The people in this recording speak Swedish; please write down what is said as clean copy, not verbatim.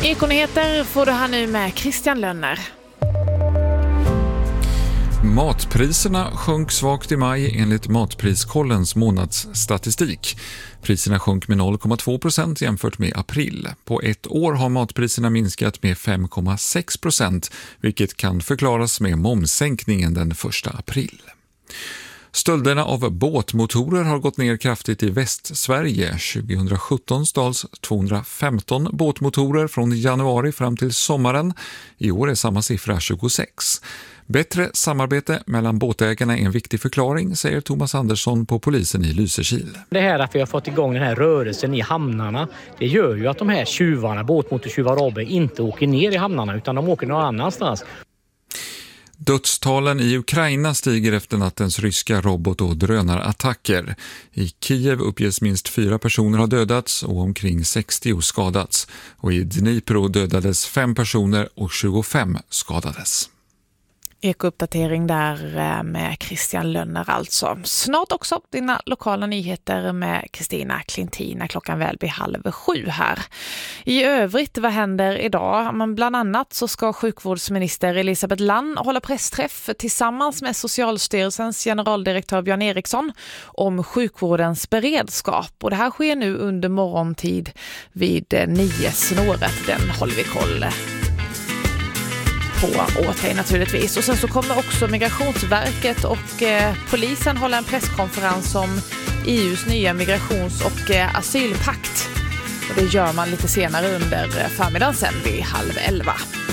Ekonyheter får du här nu med Christian Lönner. Matpriserna sjönk svagt i maj enligt Matpriskollens månadsstatistik. Priserna sjönk med 0,2% jämfört med april. På ett år har matpriserna minskat med 5,6%, vilket kan förklaras med momssänkningen den 1 april. Stölderna av båtmotorer har gått ner kraftigt i Västsverige. 2017 stals 215 båtmotorer från januari fram till sommaren. I år är samma siffra 26. Bättre samarbete mellan båtägarna är en viktig förklaring, säger Thomas Andersson på polisen i Lysekil. Det här att vi har fått igång den här rörelsen i hamnarna, det gör ju att de här tjuvarna, båtmotortjuvar inte åker ner i hamnarna utan de åker någon annanstans. Dödstalen i Ukraina stiger efter nattens ryska robot- och drönarattacker. I Kiev uppges minst 4 personer ha dödats och omkring 60 skadats. Och i Dnipro dödades 5 personer och 25 skadades. Ekouppdatering där med Christian Lönner alltså. Snart också dina lokala nyheter med Kristina Klintin när klockan väl blir 6:30 här. I övrigt, vad händer idag? Men bland annat så ska sjukvårdsminister Elisabeth Lann hålla pressträff tillsammans med Socialstyrelsens generaldirektör Björn Eriksson om sjukvårdens beredskap. Och det här sker nu under morgontid vid 9-snåret. Den håller vi koll åt dig naturligtvis. Och sen så kommer också Migrationsverket och polisen hålla en presskonferens om EUs nya migrations- och asylpakt. Och det gör man lite senare under förmiddagen sen vid 10:30.